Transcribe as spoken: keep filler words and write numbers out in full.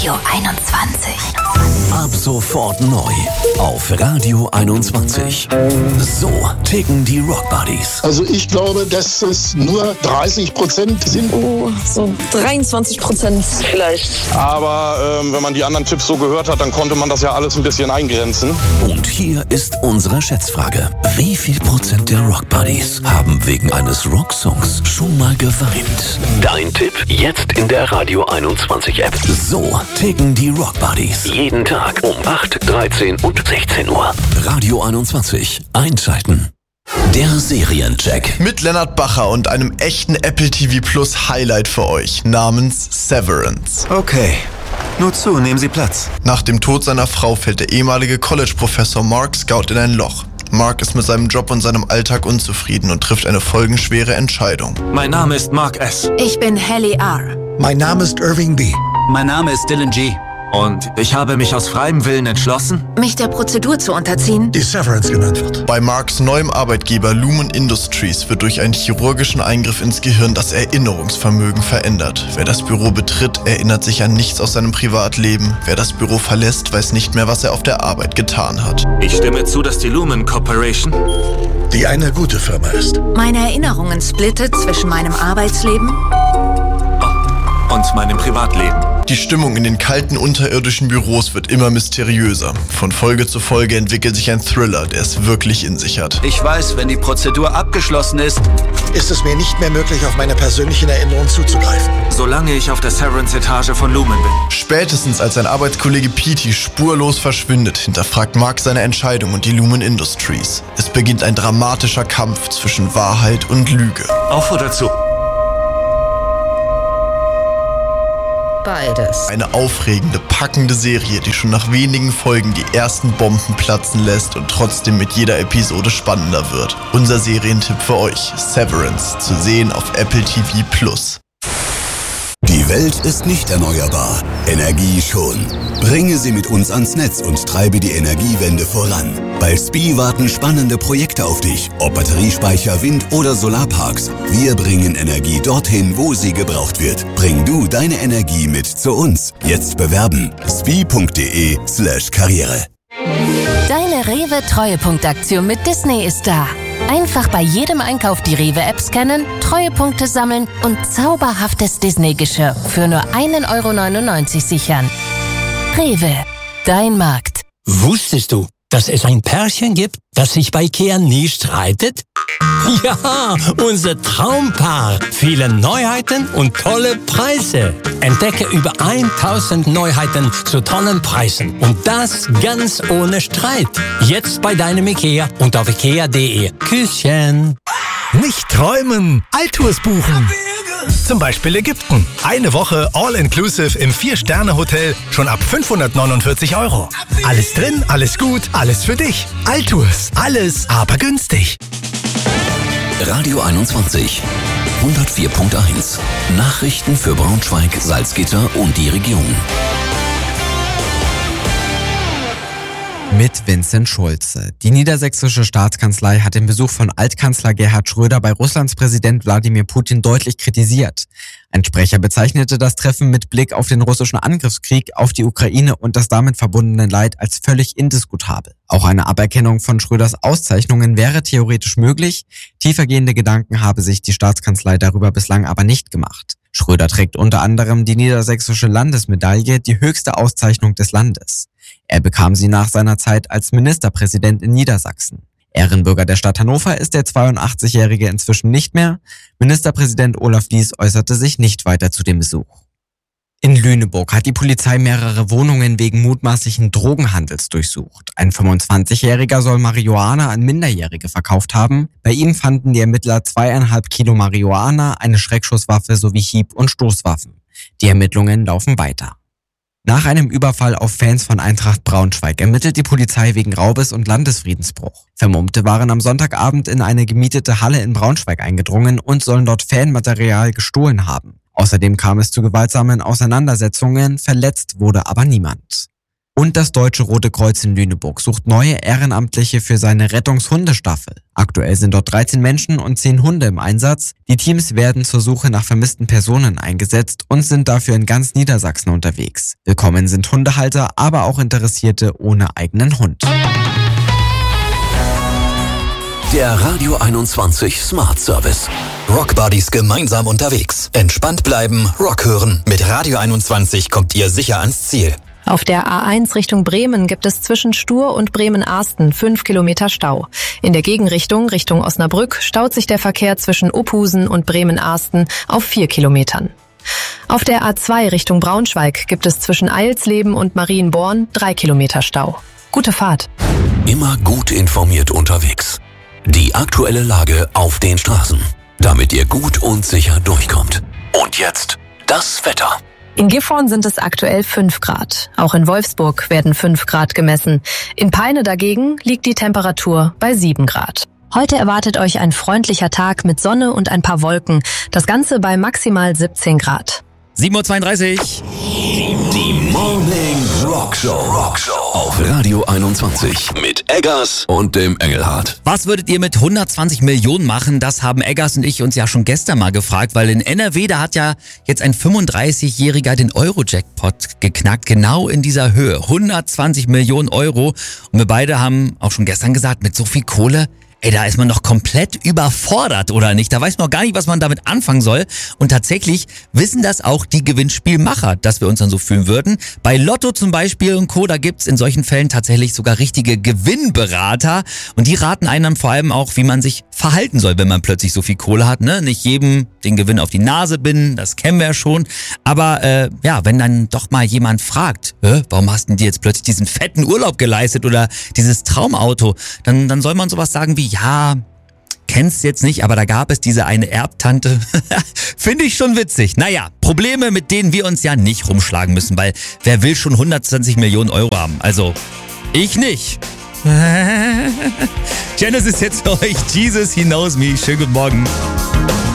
Radio einundzwanzig. Ab sofort neu auf Radio einundzwanzig. So ticken die Rock Buddies. Also ich glaube, dass es nur dreißig Prozent sind. Oh, so dreiundzwanzig Prozent vielleicht. Aber ähm, wenn man die anderen Tipps so gehört hat, dann konnte man das ja alles ein bisschen eingrenzen. Und hier ist unsere Schätzfrage. Wie viel Prozent der Rock Buddies haben wegen eines Rocksongs schon mal geweint? Dein Tipp jetzt in der Radio einundzwanzig App. So ticken die Rock Buddies. Jeden Tag um acht, dreizehn und sechzehn Uhr. Radio einundzwanzig. Einschalten. Der Seriencheck. Mit Lennart Bacher und einem echten Apple T V Plus Highlight für euch namens Severance. Okay. Nur zu, nehmen Sie Platz. Nach dem Tod seiner Frau fällt der ehemalige College-Professor Mark Scout in ein Loch. Mark ist mit seinem Job und seinem Alltag unzufrieden und trifft eine folgenschwere Entscheidung. Mein Name ist Mark S. Ich bin Hallie R. Mein Name ist Irving B. Mein Name ist Dylan G. Und ich habe mich aus freiem Willen entschlossen, mich der Prozedur zu unterziehen, die Severance genannt wird. Bei Marks neuem Arbeitgeber Lumen Industries wird durch einen chirurgischen Eingriff ins Gehirn das Erinnerungsvermögen verändert. Wer das Büro betritt, erinnert sich an nichts aus seinem Privatleben. Wer das Büro verlässt, weiß nicht mehr, was er auf der Arbeit getan hat. Ich stimme zu, dass die Lumen Corporation, die eine gute Firma ist, meine Erinnerungen splittet zwischen meinem Arbeitsleben und meinem Privatleben. Die Stimmung in den kalten unterirdischen Büros wird immer mysteriöser. Von Folge zu Folge entwickelt sich ein Thriller, der es wirklich in sich hat. Ich weiß, wenn die Prozedur abgeschlossen ist, ist es mir nicht mehr möglich, auf meine persönlichen Erinnerungen zuzugreifen. Solange ich auf der Severance-Etage von Lumen bin. Spätestens als sein Arbeitskollege Petey spurlos verschwindet, hinterfragt Mark seine Entscheidung und die Lumen Industries. Es beginnt ein dramatischer Kampf zwischen Wahrheit und Lüge. Auf oder zu? Beides. Eine aufregende, packende Serie, die schon nach wenigen Folgen die ersten Bomben platzen lässt und trotzdem mit jeder Episode spannender wird. Unser Serientipp für euch, Severance, zu sehen auf Apple T V Plus. Die Welt ist nicht erneuerbar, Energie schon. Bringe sie mit uns ans Netz und treibe die Energiewende voran. Bei S P I warten spannende Projekte auf dich, ob Batteriespeicher, Wind- oder Solarparks. Wir bringen Energie dorthin, wo sie gebraucht wird. Bring du deine Energie mit zu uns. Jetzt bewerben. spi.de slash Karriere. Deine Rewe-Treuepunktaktion mit Disney ist da. Einfach bei jedem Einkauf die Rewe-App scannen, Treuepunkte sammeln und zauberhaftes Disney-Geschirr für nur ein Euro neunundneunzig sichern. Rewe, dein Markt. Wusstest du, dass es ein Pärchen gibt, das sich bei Ikea nie streitet? Ja, unser Traumpaar. Viele Neuheiten und tolle Preise. Entdecke über tausend Neuheiten zu tollen Preisen. Und das ganz ohne Streit. Jetzt bei deinem Ikea und auf ikea punkt de. Küsschen. Nicht träumen, Altours buchen. Zum Beispiel Ägypten. Eine Woche All-Inclusive im Vier-Sterne-Hotel schon ab fünfhundertneunundvierzig Euro. Alles drin, alles gut, alles für dich. Altours, alles aber günstig. Radio einundzwanzig. hundertvier Komma eins. Nachrichten für Braunschweig, Salzgitter und die Region. Mit Vincent Schulze. Die niedersächsische Staatskanzlei hat den Besuch von Altkanzler Gerhard Schröder bei Russlands Präsident Wladimir Putin deutlich kritisiert. Ein Sprecher bezeichnete das Treffen mit Blick auf den russischen Angriffskrieg auf die Ukraine und das damit verbundene Leid als völlig indiskutabel. Auch eine Aberkennung von Schröders Auszeichnungen wäre theoretisch möglich. Tiefergehende Gedanken habe sich die Staatskanzlei darüber bislang aber nicht gemacht. Schröder trägt unter anderem die niedersächsische Landesmedaille, die höchste Auszeichnung des Landes. Er bekam sie nach seiner Zeit als Ministerpräsident in Niedersachsen. Ehrenbürger der Stadt Hannover ist der zweiundachtzigjährige inzwischen nicht mehr. Ministerpräsident Olaf Lies äußerte sich nicht weiter zu dem Besuch. In Lüneburg hat die Polizei mehrere Wohnungen wegen mutmaßlichen Drogenhandels durchsucht. Ein fünfundzwanzigjähriger soll Marihuana an Minderjährige verkauft haben. Bei ihm fanden die Ermittler zweieinhalb Kilo Marihuana, eine Schreckschusswaffe sowie Hieb- und Stoßwaffen. Die Ermittlungen laufen weiter. Nach einem Überfall auf Fans von Eintracht Braunschweig ermittelt die Polizei wegen Raubes und Landesfriedensbruch. Vermummte waren am Sonntagabend in eine gemietete Halle in Braunschweig eingedrungen und sollen dort Fanmaterial gestohlen haben. Außerdem kam es zu gewaltsamen Auseinandersetzungen, verletzt wurde aber niemand. Und das Deutsche Rote Kreuz in Lüneburg sucht neue Ehrenamtliche für seine Rettungshundestaffel. Aktuell sind dort dreizehn Menschen und zehn Hunde im Einsatz. Die Teams werden zur Suche nach vermissten Personen eingesetzt und sind dafür in ganz Niedersachsen unterwegs. Willkommen sind Hundehalter, aber auch Interessierte ohne eigenen Hund. Der Radio einundzwanzig Smart Service. Rock Buddies gemeinsam unterwegs. Entspannt bleiben, Rock hören. Mit Radio einundzwanzig kommt ihr sicher ans Ziel. Auf der A eins Richtung Bremen gibt es zwischen Stur und Bremen-Arsten fünf Kilometer Stau. In der Gegenrichtung, Richtung Osnabrück, staut sich der Verkehr zwischen Opusen und Bremen-Arsten auf vier Kilometern. Auf der A zwei Richtung Braunschweig gibt es zwischen Eilsleben und Marienborn drei Kilometer Stau. Gute Fahrt. Immer gut informiert unterwegs. Die aktuelle Lage auf den Straßen, damit ihr gut und sicher durchkommt. Und jetzt das Wetter. In Gifhorn sind es aktuell fünf Grad. Auch in Wolfsburg werden fünf Grad gemessen. In Peine dagegen liegt die Temperatur bei sieben Grad. Heute erwartet euch ein freundlicher Tag mit Sonne und ein paar Wolken. Das Ganze bei maximal siebzehn Grad. sieben Uhr zweiunddreißig. Die Morning Rock Show. Rock Show auf Radio einundzwanzig mit Eggers und dem Engelhardt. Was würdet ihr mit hundertzwanzig Millionen machen? Das haben Eggers und ich uns ja schon gestern mal gefragt, weil in N R W, da hat ja jetzt ein fünfunddreißigjähriger den Euro-Jackpot geknackt, genau in dieser Höhe. hundertzwanzig Millionen Euro. Und wir beide haben auch schon gestern gesagt, mit so viel Kohle, ey, da ist man noch komplett überfordert, oder nicht? Da weiß man auch gar nicht, was man damit anfangen soll. Und tatsächlich wissen das auch die Gewinnspielmacher, dass wir uns dann so fühlen würden. Bei Lotto zum Beispiel und Co., da gibt's in solchen Fällen tatsächlich sogar richtige Gewinnberater. Und die raten einem dann vor allem auch, wie man sich verhalten soll, wenn man plötzlich so viel Kohle hat. Ne? Nicht jedem den Gewinn auf die Nase binden, das kennen wir ja schon. Aber äh, ja, wenn dann doch mal jemand fragt, Hä, warum hast denn dir jetzt plötzlich diesen fetten Urlaub geleistet oder dieses Traumauto, dann, dann soll man sowas sagen wie, ja, kennst jetzt nicht, aber da gab es diese eine Erbtante. Finde ich schon witzig. Naja, Probleme, mit denen wir uns ja nicht rumschlagen müssen, weil wer will schon hundertzwanzig Millionen Euro haben? Also, ich nicht. Genesis jetzt für euch. Jesus, he knows me. Schönen guten Morgen.